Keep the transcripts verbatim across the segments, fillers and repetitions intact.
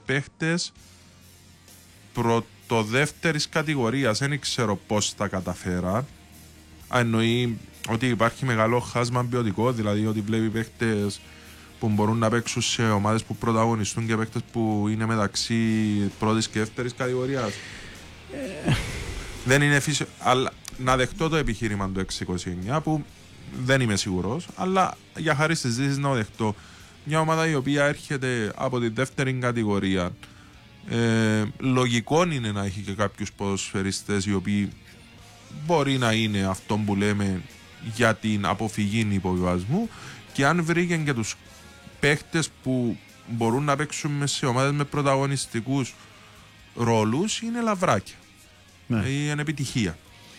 παίχτες πρωτοδεύτερης κατηγορίας. Δεν ξέρω πώς τα καταφέραν. Εννοεί ότι υπάρχει μεγάλο χάσμα ποιοτικό, δηλαδή ότι βλέπει παίχτες που μπορούν να παίξουν σε ομάδες που πρωταγωνιστούν και παίχτες που είναι μεταξύ πρώτης και δεύτερης κατηγορίας. Ε... Δεν είναι φυσιο... αλλά να δεχτώ το επιχείρημα του έξι είκοσι εννιά που δεν είμαι σίγουρος, αλλά για χάρη στις ζήσεις να δεχτώ μια ομάδα η οποία έρχεται από τη δεύτερη κατηγορία. Ε, λογικό είναι να έχει και κάποιους ποδοσφαιριστές οι οποίοι μπορεί να είναι αυτό που λέμε για την αποφυγή υποβιβασμού, και αν βρήκε και τους παίχτες που μπορούν να παίξουν σε ομάδες με πρωταγωνιστικούς ρόλους, είναι λαβράκια. Ναι. Είναι επιτυχία.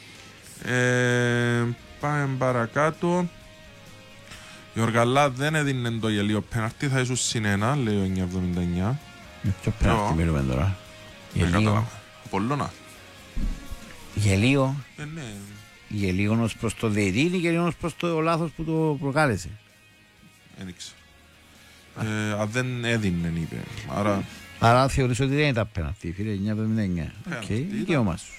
Ε, πάμε παρακάτω. Η Οργαλά δεν έδινε το γελίο πέναρτι, θα ήσουν συν ένα, λέει ο εννιακόσια εβδομήντα εννιά. Ποιο πέναρτι μιλούμε τώρα? Γελίο. Απόλλωνα. Γελίο. Ε, ναι. Γελίο ως προς το διαιτητή ή γελίο ως προς το λάθος που το προκάλεσε? Δεν ήξερα. Ε, αν δεν έδινε, είπε. Άρα, Άρα θεωρείς ότι δεν ήταν πέναρτι, φίλε, εννιακόσια εβδομήντα εννιά. Οκ, δικαίωμά σου.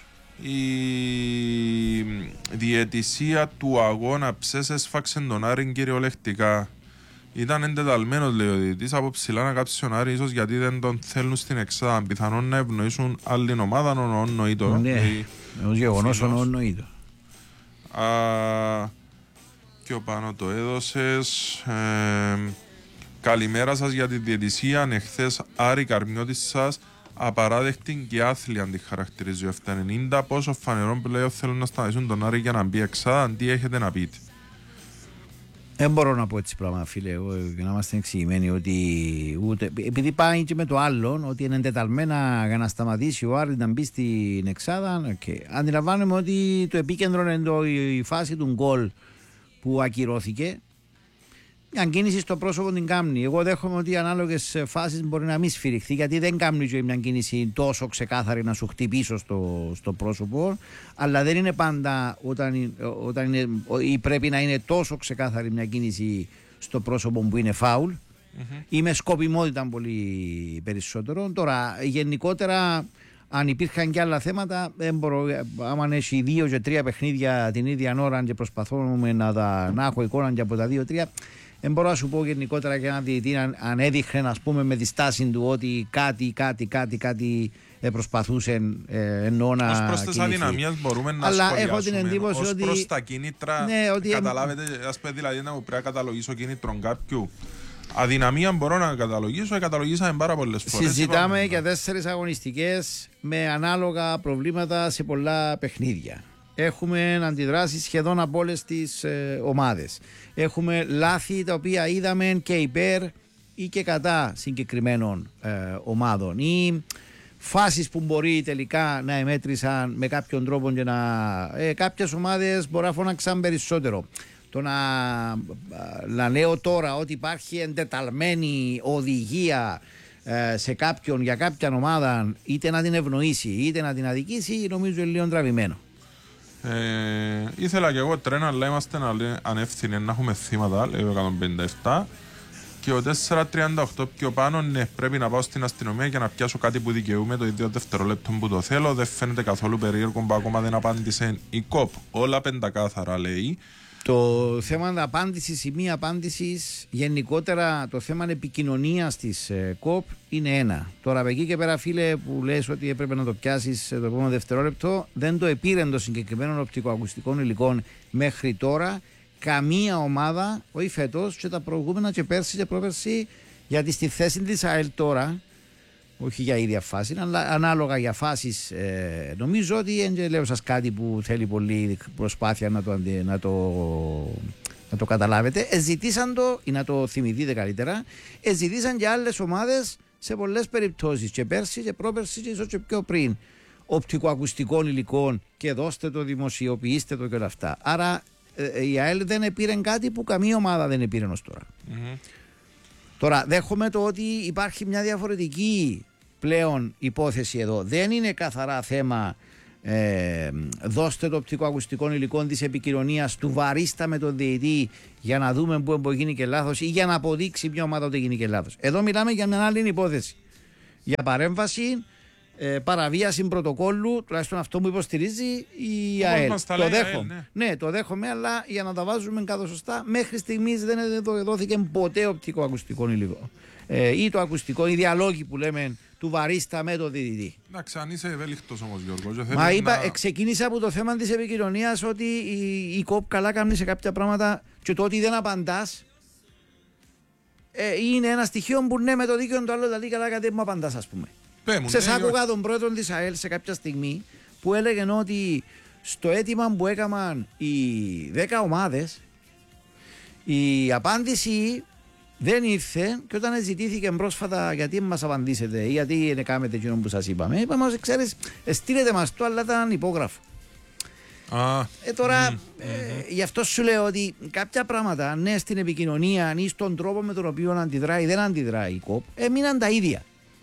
Η διαιτησία του αγώνα ψες έσφαξε τον Άρη κυριολεκτικά. Ήταν εντεταλμένος, λέει ο διαιτητής, από ψηλά να κάψει τον Άρη, ίσως γιατί δεν τον θέλουν στην εξάδα. Πιθανόν να ευνοήσουν άλλη ομάδα, ο Νοήτο. Ναι, ως γεγονός ο Νοήτο. Και ο πάνω το έδωσες. Ε, καλημέρα σας για τη διαιτησία. Εχθές Άρη Καρμιώτης σας. Απαράδεκτη και άθλια αν τη χαρακτηρίζει ο επτακόσια ενενήντα. Πόσο φανερό πλέον θέλουν να σταματήσουν τον Άρη για να μπει εξάδα, τι έχετε να πείτε? Δεν μπορώ να πω έτσι πράγμα, φίλε, εγώ, για να είμαστε εξηγημένοι ότι ούτε, επειδή πάει και με το άλλο ότι είναι εντεταλμένα για να σταματήσει ο Άρης να μπει στην εξάδα. Okay. Αντιλαμβάνομαι ότι το επίκεντρο είναι το, η φάση του γκολ που ακυρώθηκε. Μια κίνηση στο πρόσωπο την κάμνη. Εγώ δέχομαι ότι οι ανάλογες φάσεις μπορεί να μην σφυριχθεί, γιατί δεν κάμνει μια κίνηση τόσο ξεκάθαρη να σου χτυπήσω στο, στο πρόσωπο. Αλλά δεν είναι πάντα όταν, όταν είναι, ή πρέπει να είναι τόσο ξεκάθαρη μια κίνηση στο πρόσωπο που είναι φάουλ. Mm-hmm. Ή με σκοπιμότητα πολύ περισσότερο. Τώρα, γενικότερα, αν υπήρχαν και άλλα θέματα, δεν μπορώ, άμα έχει δύο και τρία παιχνίδια την ίδια ώρα και προσπαθούμε να, τα, να έχω εικόνα και από τα δύο-τρία. Δεν μπορώ να σου πω γενικότερα για ένα διαιτητή αν, αν έδειχνε, ας πούμε, με τη στάση του ότι κάτι, κάτι, κάτι, κάτι προσπαθούσε ε, εννοώ να. Ως προς τις αδυναμίες μπορούμε να αλλά σχολιάσουμε. Έχω την εντύπωση ως ότι. προς τα κίνητρα, ναι, ότι καταλάβετε, ας πούμε, δηλαδή να μου πρέπει να καταλογίσω κίνητρον κάποιου. Αδυναμία μπορώ να καταλογίσω, καταλογίσαμε πάρα πολλές φορές. Συζητάμε για τέσσερις αγωνιστικές με ανάλογα προβλήματα σε πολλά παιχνίδια. Έχουμε αντιδράσει σχεδόν από όλες τις ε, ομάδες. Έχουμε λάθη τα οποία είδαμε και υπέρ ή και κατά συγκεκριμένων ε, ομάδων. Ή φάσεις που μπορεί τελικά να εμέτρησαν με κάποιον τρόπο και να. Ε, κάποιες ομάδες μπορεί να φώναξαν περισσότερο. Το να, να λέω τώρα ότι υπάρχει εντεταλμένη οδηγία ε, σε κάποιον για κάποια ομάδα, είτε να την ευνοήσει είτε να την αδικήσει, νομίζω είναι λίγο τραβημένο. Ε, ήθελα και εγώ τρένα, αλλά είμαστε ανεύθυνοι να έχουμε θύματα, λέει ο εκατόν πενήντα επτά. Και ο τετρακόσια τριάντα οκτώ πιο πάνω, ναι, πρέπει να πάω στην αστυνομία για να πιάσω κάτι που δικαιούμαι το ίδιο δευτερόλεπτο που το θέλω. Δεν φαίνεται καθόλου περίεργο που ακόμα δεν απάντησε η ΚΟΠ. Όλα πεντακάθαρα, λέει. Το θέμα απάντησης ή μη απάντησης, γενικότερα το θέμα επικοινωνίας της ε, ΚΟΠ είναι ένα. Τώρα από εκεί και πέρα, φίλε, που λες ότι έπρεπε να το πιάσεις το επόμενο δευτερόλεπτο, δεν το επήρε το συγκεκριμένο οπτικοακουστικών υλικών μέχρι τώρα καμία ομάδα, όχι φέτος και τα προηγούμενα και πέρσι και πρόπερσι, γιατί στη θέση της ΑΕΛ τώρα, όχι για ίδια φάση, αλλά ανάλογα για φάσεις, ε, νομίζω ότι δεν λέω σας κάτι που θέλει πολύ προσπάθεια να το, να το, να το καταλάβετε. Εζητήσαν το, ή να το θυμηθείτε καλύτερα, εζητήσαν και άλλες ομάδες σε πολλές περιπτώσεις, και πέρσι και πρόπερσι και ίσως και πιο πριν, οπτικοακουστικών υλικών, και δώστε το, δημοσιοποιήστε το και όλα αυτά. Άρα ε, η ΑΕΛ δεν επήρε κάτι που καμία ομάδα δεν επήρε ως τώρα. Mm-hmm. Τώρα δέχομαι το ότι υπάρχει μια διαφορετική πλέον υπόθεση εδώ. Δεν είναι καθαρά θέμα ε, δώστε το οπτικοακουστικών υλικών της επικοινωνίας του βαρίστα με τον διαιτητή για να δούμε πού μπορεί γίνει και λάθος ή για να αποδείξει μια ομάδα ότι γίνει και λάθος. Εδώ μιλάμε για μια άλλη υπόθεση. για παρέμβαση, ε, παραβίαση πρωτοκόλλου, τουλάχιστον αυτό μου υποστηρίζει η Ο ΑΕΛ. κόσμος τα Το λέει δέχομαι. ΑΕΛ, ναι. Ναι, το δέχομαι, αλλά για να τα βάζουμε κάτω σωστά, μέχρι στιγμής δεν δο- δόθηκε ποτέ οπτικό ακουστικό υλικό. Ε, ή το ακουστικό, οι διαλόγοι που λέμε του βαρίστα με το διδυτή. Εντάξει, αν είσαι ευέλικτος όμως, Γιώργο. Μα είπα, να... ε, ξεκίνησα από το θέμα της επικοινωνίας ότι η, η ΚΟΠ καλά κάνει σε κάποια πράγματα και το ότι δεν απαντάς ε, είναι ένα στοιχείο που ναι, με το δίκαιο το άλλο δηλαδή καλά κάτι μου απαντάς, ας πούμε. Πέμουν, Σε ναι, άκουγα τον πρόεδρο της ΑΕΛ σε κάποια στιγμή που έλεγε ότι στο αίτημα που έκαναν οι δέκα ομάδες η απάντηση δεν ήρθε και όταν ζητήθηκε πρόσφατα γιατί μας απαντήσετε ή γιατί δεν κάνετε εκείνο που σας είπαμε, είπαμε ότι ξέρεις, στείλετε μας το, αλλά ήταν υπόγραφο. Α, Ε, τώρα, μ, ε, γι' αυτό σου λέω ότι κάποια πράγματα, ναι, στην επικοινωνία ή στον τρόπο με τον οποίο αντιδράει ή δεν αντιδράει η ΚΟΠ, ε, μείναν τα ίδια.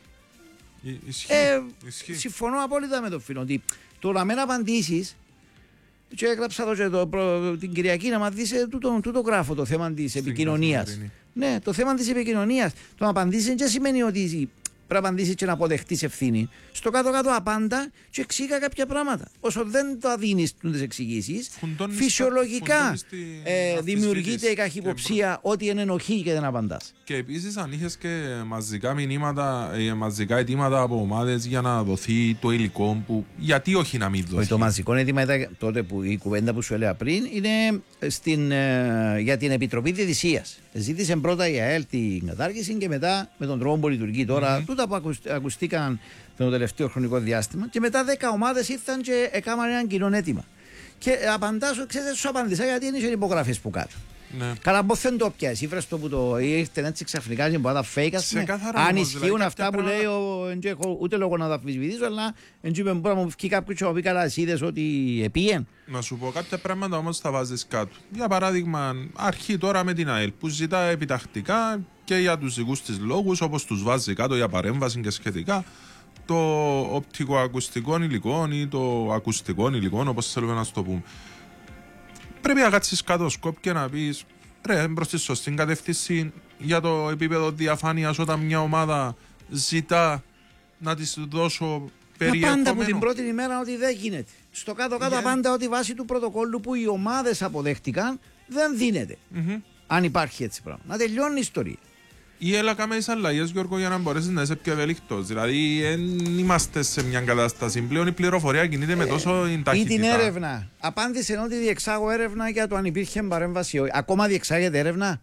Ι- Ισχύει, Ε, ισχύει. συμφωνώ απόλυτα με τον φίλο ότι το να μην απαντήσεις. Και έγραψα εδώ και το, προ, την Κυριακή να μας δεις ε, τούτο, τούτο γράφω το θέμα της επικοινωνίας. καθημερινή. Ναι, το θέμα της επικοινωνίας. Το να απαντήσεις δεν σημαίνει ότι πρέπει να απαντήσεις και να αποδεχτείς ευθύνη. Στο κάτω-κάτω απάντα και εξήγα κάποια πράγματα. Όσο δεν το δίνεις τις εξηγήσεις, Φουντώνεις φυσιολογικά τα- φουντώνεις την ε, αμφισβήτηση δημιουργείται η και καχυποψία ότι είναι ενοχή και δεν απαντάς. Και επίσης αν είχες και μαζικά μηνύματα, ε, μαζικά αιτήματα από ομάδες για να δοθεί το υλικό που γιατί όχι να μην Όχι, δοθεί. το μαζικό αίτημα ήταν τότε που η κουβέντα που σου έλεγα πριν είναι στην, ε, για την Επιτροπή Διαιτησίας. Ζήτησε πρώτα η ΑΕΛ την κατάργηση και μετά με τον τρόπο που λειτουργεί τώρα, Mm-hmm. τούτα που ακουσ- ακουστήκαν το τελευταίο χρονικό διάστημα και μετά δέκα ομάδες ήρθαν και έκαναν ένα κοινό αίτημα. Και απαντά σου, ξέρετε, σου απαντήσα γιατί είναι οι υπογραφές που κάτω. Ναι. Καλά, πώς δεν το πιάσει, βρες το που το ήρθε έτσι ξαφνικά και μπορεί να fake, ας πούμε. Ξεκάθαρα Αν όμως, ισχύουν δηλαδή, αυτά που κάποια λέει, ο, εν και έχω ούτε λόγο να τα αμφισβητήσω, αλλά εν και μπορεί να μου βγει κάποιος και να μου πει καλά, εσύ είδες ότι επίεν. Να σου πω κάποια πράγματα όμως θα βάζεις κάτω. Για παράδειγμα, αρχή τώρα με την ΑΕΛ που ζητά επιτακτικά και για τους δικούς της λόγους, όπως τους βάζει κάτω για παρέμβαση και σχετικά, το οπτικοακουστικό υλικό ή το ακουστικό υλικό, όπως θέλουμε να σου το πούμε. Πρέπει να κάτσεις κάτω σκόπ και να πεις ρε, προς τη σωστή κατεύθυνση για το επίπεδο διαφάνειας όταν μια ομάδα ζητά να της δώσω περιεχομένο. Απάντα από την πρώτη ημέρα ότι δεν γίνεται. Στο κάτω-κάτω Για- απάντα ότι βάσει του πρωτοκόλλου που οι ομάδες αποδέχτηκαν δεν δίνεται. Μμμ. Αν υπάρχει έτσι πράγμα. Να τελειώνει η ιστορία. Ή έλα κάμε τις αλλαγές, Γιώργο, για να μπορέσεις να είσαι πιο ευέλικτος. Δηλαδή, δεν είμαστε σε μια κατάσταση. Πλέον η πληροφορία κινείται με τόσο Ή ταχύτητα. την έρευνα. Απάντησε ότι διεξάγω έρευνα για το αν υπήρχε παρέμβαση. όχι. Ακόμα διεξάγεται έρευνα.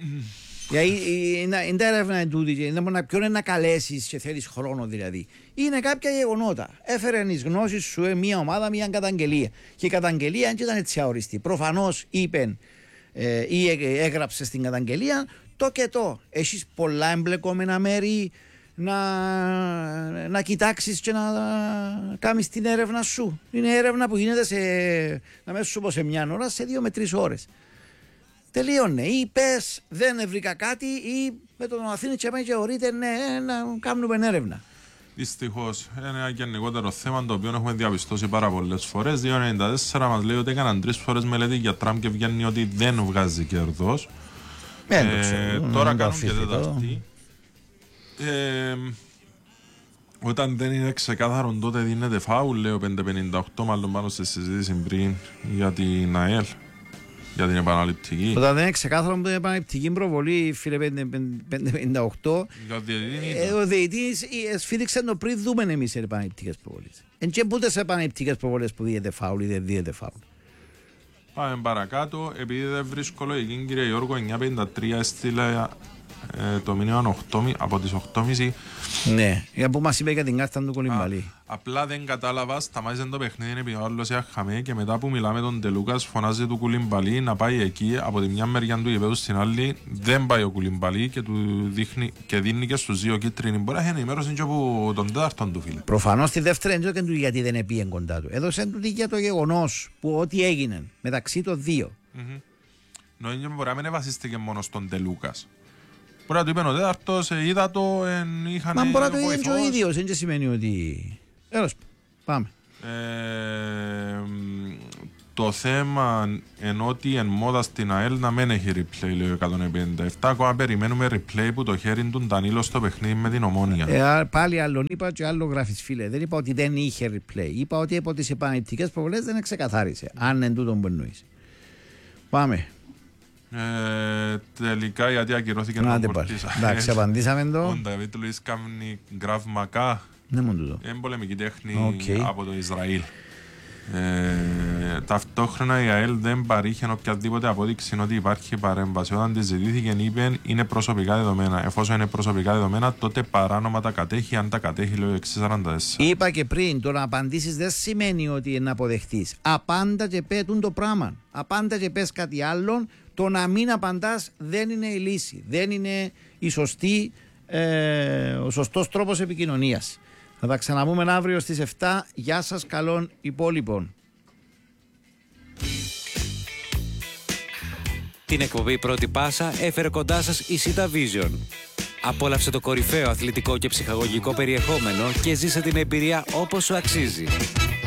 Γιατί είναι τα έρευνα εντούτοι. Είναι μόνο ποιον είναι να καλέσει και θέλει χρόνο δηλαδή. Είναι κάποια γεγονότα. Έφερε εις γνώσεις σου ε, μια ομάδα, μια καταγγελία. Και η καταγγελία δεν ήταν έτσι αοριστή. Προφανώς είπε ε, ή ε, έγραψε στην καταγγελία το και το. Έχεις πολλά εμπλεκόμενα μέρη να, να κοιτάξεις και να κάνεις την έρευνα σου. Είναι έρευνα που γίνεται σε, να μέσα σου πω σε μια ώρα, σε δύο με τρεις ώρες. Τελείωνε. Ή πες δεν βρήκα κάτι ή με τον Αθήνη και πάει και ορείτε ναι, να κάνουμε έρευνα. Δυστυχώς, είναι ένα γενικότερο θέμα το οποίο έχουμε διαπιστώσει πάρα πολλές φορές. δύο ενενήντα τέσσερα μας λέει ότι έκαναν τρεις φορές μελέτη για Τραμπ και βγαίνει ότι δεν βγάζει κέρδος. Ε, Ε, το ξέρω, τώρα το κάνουν και αφήθητο. τέταρτη. Ε, όταν δεν είναι ξεκάθαρο τότε δίνεται φάουλ, λέει ο πεντακόσια πενήντα οκτώ, μάλλον πάνω στη συζήτηση πριν για την ΑΕΛ, για την επαναληπτική. Όταν δεν είναι ξεκάθαρο που είναι επανεπτική προβολή, φίλε πεντακόσια πενήντα οκτώ, Για διαιτητή ε, ήταν. ο διαιτητής ε, σφίριξε το πριν δούμε εμείς σε επανεπτικές προβολές. Εν και πούτε σε επανεπτικές προβολές που δίνεται φάουλ ή δεν δίνεται φάουλ. Πάμε παρακάτω, επειδή δεν βρίσκω λογική, κύριε Γιώργο, εννιά πενήντα τρία έστειλε ε, το μήνυμα οκτώ, από τις οκτώ και μισή. Ναι, για που μας είπε για την κάρτα του Κολυμπαλή. Απλά δεν κατάλαβα, σταμάτησε το παιχνίδι επειδή ο άλλος έχαμε και μετά που μιλάμε τον Τελούκας φωνάζει του Κουλιμπαλί να πάει εκεί, από τη μια μεριά του γηπέδου στην άλλη δεν πάει ο Κουλιμπαλί και, του δείχνει, και δίνει και στους δύο κίτρινοι. Μπορεί να έχει ενημέρωση και από τον τέταρτον του, φίλε. Προφανώς τη δεύτερη δεν του γιατί δεν επήγε κοντά του. Έδωσε του για το γεγονός που ό,τι έγινε μεταξύ των δύο. Mm-hmm. Νομίζω μπορεί να μην βασίστηκε μόνο στον Τελούκας. Μπορεί να του είπε ο τέταρτος, ε, είδα το, εν, είχαν Μα μπορεί να το είδε βοηθός. και ο ίδιος, δεν σημαίνει ότι... Έλος, πάμε. Ε, Το θέμα ενώ ότι εν μόδα στην ΑΕΛ να μην έχει replay, λέει ο εκατόν πενήντα επτά. Ακόμα περιμένουμε replay που το χέρι του Ντανίλο στο παιχνίδι με την Ομόνια. Ε, πάλι άλλον είπα και άλλο γράφεις, φίλε. Δεν είπα ότι δεν είχε replay. Είπα ότι από τις επαναληπτικές προβολές δεν ξεκαθάρισε. Αν εν τούτον που εννοείς. Πάμε. Ε, τελικά γιατί ακυρώθηκε να τον φορτίσα. Εντάξει, απαντήσαμε το. Ο Νταβίτ Λουίς κάνει γκραβ μακά. Ναι, μόνο τούτο. Είναι πολεμική τέχνη Okay. από το Ισραήλ. Ε, ταυτόχρονα η ΑΕΛ δεν παρήχε οποιαδήποτε απόδειξη ότι υπάρχει παρέμβαση. Όταν τη ζητήθηκε, είπε είναι προσωπικά δεδομένα. Εφόσον είναι προσωπικά δεδομένα, τότε παράνομα τα κατέχει. Αν τα κατέχει, λέει ο εξήντα σαράντα τέσσερα. Είπα και πριν, το να απαντήσεις δεν σημαίνει ότι είναι να αποδεχτείς. Απάντα και πέτουν το πράγμα. Απάντα και πες κάτι άλλο. Το να μην απαντάς δεν είναι η λύση. Δεν είναι η σωστή, ε, ο σωστός τρόπος επικοινωνίας. Θα τα ξαναπούμε αύριο στις επτά. Γεια σας, καλών υπόλοιπων. Την εκπομπή Πρώτη Πάσα έφερε κοντά σας η Sita Vision. Απόλαυσε το κορυφαίο αθλητικό και ψυχαγωγικό περιεχόμενο και ζήσε την εμπειρία όπως σου αξίζει.